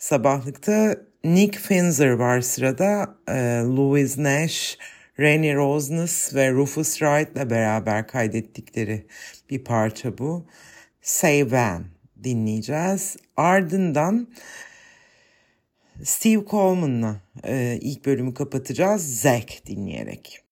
Sabahlıkta Nick Finzer var sırada. Louis Nash, Rennie Rosnes ve Rufus Wright'la beraber kaydettikleri bir parça bu. Say When dinleyeceğiz. Ardından Steve Coleman'la ilk bölümü kapatacağız. Zack dinleyerek.